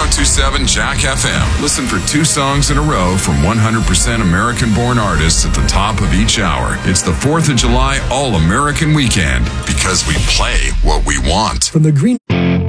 1027 Jack FM. Listen for 2 songs in a row from 100% American-born artists at the top of each hour. It's the 4th of July All-American Weekend because we play what we want. From the Green...